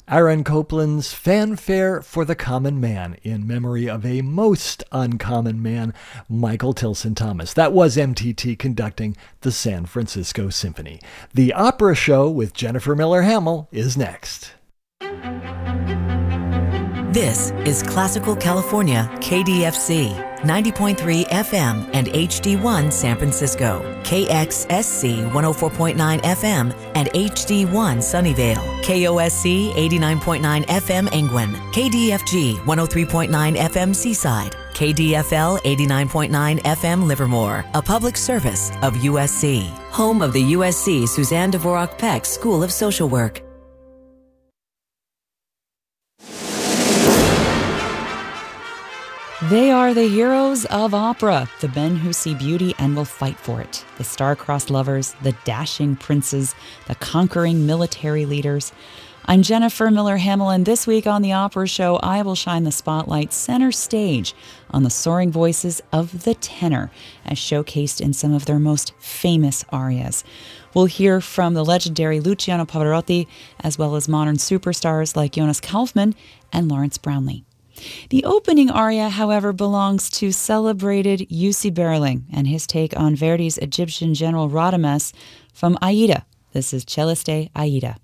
Aaron Copland's Fanfare for the Common Man in memory of a most uncommon man, Michael Tilson Thomas. That was MTT conducting the San Francisco Symphony. The Opera Show with Jennifer Miller Hamel is next. This is Classical California, KDFC, 90.3 FM and HD1 San Francisco, KXSC 104.9 FM and HD1 Sunnyvale, KOSC 89.9 FM Angwin, KDFG 103.9 FM Seaside, KDFL 89.9 FM Livermore, a public service of USC, home of the USC Suzanne Dvorak Peck School of Social Work. They are the heroes of opera, the men who see beauty and will fight for it, the star-crossed lovers, the dashing princes, the conquering military leaders. I'm Jennifer Miller Hamel, and this week on The Opera Show, I will shine the spotlight center stage on the soaring voices of the tenor, as showcased in some of their most famous arias. We'll hear from the legendary Luciano Pavarotti, as well as modern superstars like Jonas Kaufmann and Lawrence Brownlee. The opening aria, however, belongs to celebrated Jussi Björling and his take on Verdi's Egyptian general Radames from Aida. This is Celeste Aida.